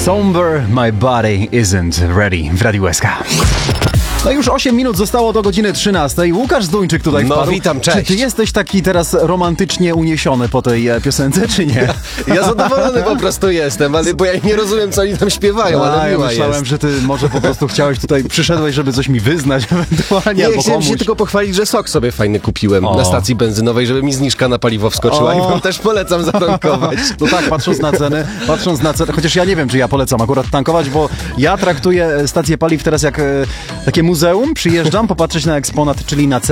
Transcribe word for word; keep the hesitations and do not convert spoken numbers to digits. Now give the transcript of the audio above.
Somber, my body isn't ready w Radiu S K. No już osiem minut zostało do godziny trzynastej. Łukasz Zduńczyk tutaj No wpadł. witam, cześć. Czy ty jesteś taki teraz romantycznie uniesiony po tej e, piosence, czy nie? Ja zadowolony po prostu jestem, ale bo ja nie rozumiem, co oni tam śpiewają, ale A, ja miła myślałem, jest. że ty może po prostu chciałeś tutaj, przyszedłeś, żeby coś mi wyznać ewentualnie, Nie, albo chciałem komuś. się tylko pochwalić, że sok sobie fajny kupiłem O. na stacji benzynowej, żeby mi zniżka na paliwo wskoczyła O. i wam też polecam zatankować. No tak, patrząc na ceny, patrząc na ceny, chociaż ja nie wiem, czy ja polecam akurat tankować, bo ja traktuję stację paliw teraz jak e, takie muzeum, przyjeżdżam, popatrzeć na eksponat, czyli na cenę.